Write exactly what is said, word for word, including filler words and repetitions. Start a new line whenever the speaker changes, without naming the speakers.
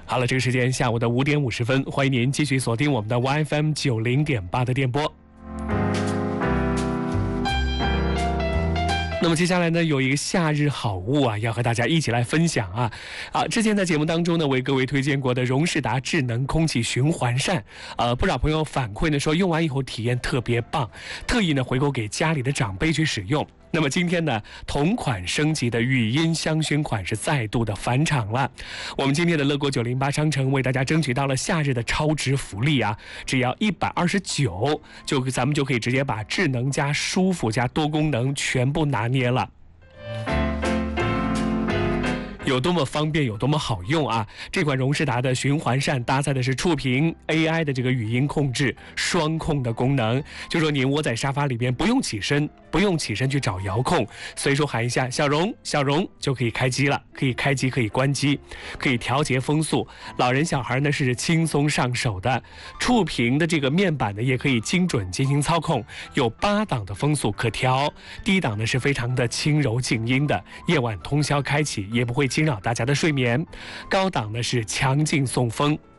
好了，这个时间下午的五点五十分，欢迎您继续锁定我们的 Y F M 九零点八的电波。那么接下来呢，有一个夏日好物啊，要和大家一起来分享啊啊！之前在节目当中呢，为各位推荐过的荣仕达智能空气循环扇，呃，不少朋友反馈呢说用完以后体验特别棒，特意呢回购给家里的长辈去使用。那么今天呢，同款升级的语音香薰款是再度的返场了。我们今天的乐国九零八商城为大家争取到了夏日的超值福利啊，只要一百二十九，就咱们就可以直接把智能加舒服加多功能全部拿捏了。有多么方便，有多么好用啊！这款荣仕达的循环扇搭载的是触屏 A I 的这个语音控制双控的功能，就说您窝在沙发里边不用起身，不用起身去找遥控，随手喊一下小荣小荣就可以开机了，可以开机可以关机，可以调节风速，老人小孩呢是轻松上手的。触屏的这个面板呢也可以精准进行操控，有八档的风速可调，低档呢是非常的轻柔静音的，夜晚通宵开启也不会惊扰大家的睡眠。高档呢是强劲送风，